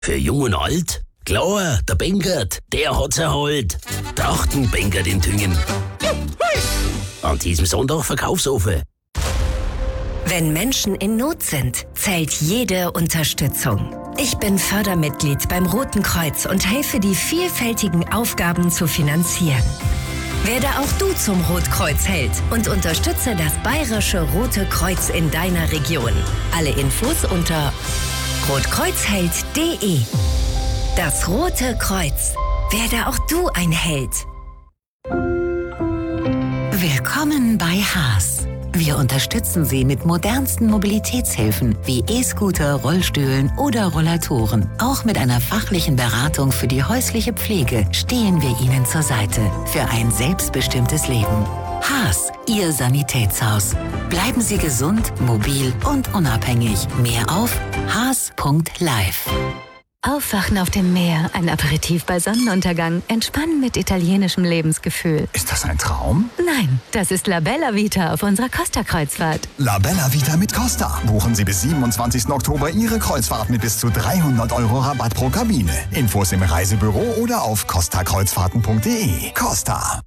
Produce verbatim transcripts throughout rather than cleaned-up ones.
Für Jung und Alt? Klar, der Benkert, der hat's erholt. Trachten Benkert in Tüngen. An diesem Sonntag Verkaufsofen. Wenn Menschen in Not sind, zählt jede Unterstützung. Ich bin Fördermitglied beim Roten Kreuz und helfe, die vielfältigen Aufgaben zu finanzieren. Werde auch du zum Rotkreuzheld und unterstütze das Bayerische Rote Kreuz in deiner Region. Alle Infos unter rotkreuzheld punkt de. Das Rote Kreuz. Werde auch du ein Held. Willkommen bei Haas. Wir unterstützen Sie mit modernsten Mobilitätshilfen wie E-Scooter, Rollstühlen oder Rollatoren. Auch mit einer fachlichen Beratung für die häusliche Pflege stehen wir Ihnen zur Seite für ein selbstbestimmtes Leben. Haas, Ihr Sanitätshaus. Bleiben Sie gesund, mobil und unabhängig. Mehr auf haas punkt live. Aufwachen auf dem Meer, ein Aperitif bei Sonnenuntergang, entspannen mit italienischem Lebensgefühl. Ist das ein Traum? Nein, das ist La Bella Vita auf unserer Costa-Kreuzfahrt. La Bella Vita mit Costa. Buchen Sie bis siebenundzwanzigsten Oktober Ihre Kreuzfahrt mit bis zu dreihundert Euro Rabatt pro Kabine. Infos im Reisebüro oder auf costa kreuzfahrten punkt de. Costa.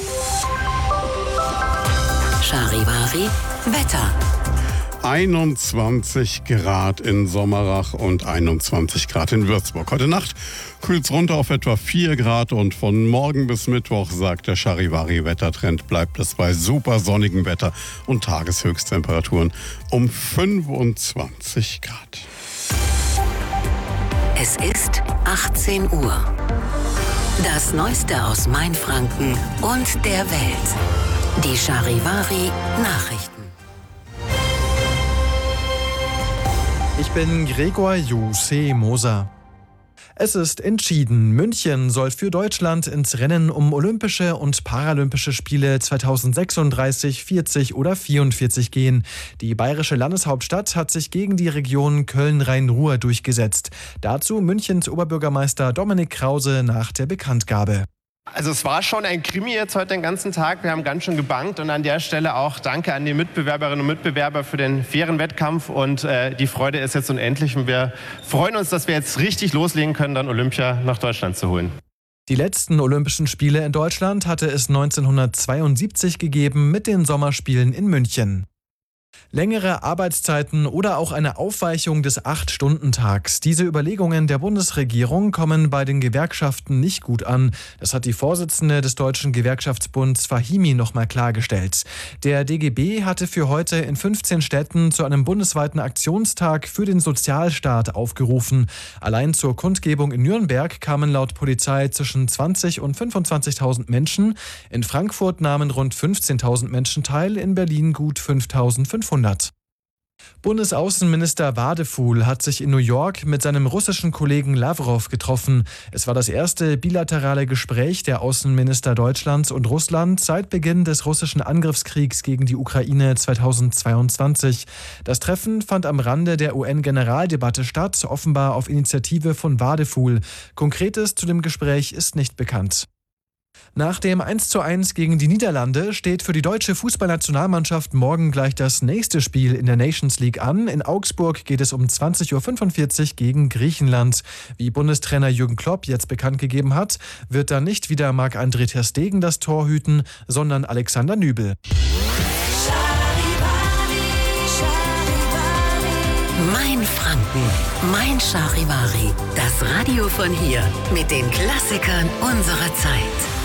Charivari Wetter. einundzwanzig Grad in Sommerach und einundzwanzig Grad in Würzburg. Heute Nacht kühlt es runter auf etwa vier Grad und von morgen bis Mittwoch, sagt der Charivari-Wettertrend, bleibt es bei super sonnigem Wetter und Tageshöchsttemperaturen um fünfundzwanzig Grad. Es ist achtzehn Uhr. Das Neueste aus Mainfranken und der Welt. Die Charivari-Nachrichten. Ich bin Gregor Jose Moser. Es ist entschieden. München soll für Deutschland ins Rennen um Olympische und Paralympische Spiele zweitausendsechsunddreißig, vierzig oder vierundvierzig gehen. Die bayerische Landeshauptstadt hat sich gegen die Region Köln-Rhein-Ruhr durchgesetzt. Dazu Münchens Oberbürgermeister Dominik Krause nach der Bekanntgabe. Also es war schon ein Krimi jetzt heute den ganzen Tag. Wir haben ganz schön gebankt und an der Stelle auch danke an die Mitbewerberinnen und Mitbewerber für den fairen Wettkampf und äh, die Freude ist jetzt unendlich und wir freuen uns, dass wir jetzt richtig loslegen können, dann Olympia nach Deutschland zu holen. Die letzten Olympischen Spiele in Deutschland hatte es neunzehnhundertzweiundsiebzig gegeben mit den Sommerspielen in München. Längere Arbeitszeiten oder auch eine Aufweichung des acht-Stunden-Tags. Diese Überlegungen der Bundesregierung kommen bei den Gewerkschaften nicht gut an. Das hat die Vorsitzende des Deutschen Gewerkschaftsbunds Fahimi nochmal klargestellt. Der D G B hatte für heute in fünfzehn Städten zu einem bundesweiten Aktionstag für den Sozialstaat aufgerufen. Allein zur Kundgebung in Nürnberg kamen laut Polizei zwischen zwanzig und fünfundzwanzigtausend Menschen. In Frankfurt nahmen rund fünfzehntausend Menschen teil, in Berlin gut fünftausendfünfhundert. Bundesaußenminister Wadefuhl hat sich in New York mit seinem russischen Kollegen Lavrov getroffen. Es war das erste bilaterale Gespräch der Außenminister Deutschlands und Russland seit Beginn des russischen Angriffskriegs gegen die Ukraine zweitausendzweiundzwanzig. Das Treffen fand am Rande der U N-Generaldebatte statt, offenbar auf Initiative von Wadefuhl. Konkretes zu dem Gespräch ist nicht bekannt. Nach dem eins zu eins gegen die Niederlande steht für die deutsche Fußballnationalmannschaft morgen gleich das nächste Spiel in der Nations League an. In Augsburg geht es um zwanzig Uhr fünfundvierzig gegen Griechenland. Wie Bundestrainer Jürgen Klopp jetzt bekannt gegeben hat, wird dann nicht wieder Marc-André ter Stegen das Tor hüten, sondern Alexander Nübel. Mein Franken, mein Charivari. Das Radio von hier mit den Klassikern unserer Zeit.